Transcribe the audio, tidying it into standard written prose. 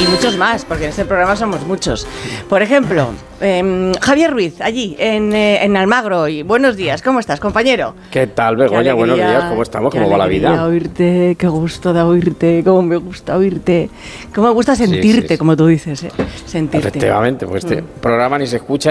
Y muchos más, porque en este programa somos muchos. Por ejemplo, Javier Ruiz, allí, en Almagro. Y buenos días, ¿cómo estás, compañero? ¿Qué tal, Begoña? Buenos días, ¿cómo estamos? ¿Cómo va la vida? Qué alegría oírte, qué gusto de oírte, cómo me gusta oírte, cómo me gusta sentirte, como tú dices, sentirte. Efectivamente, porque este programa ni se escucha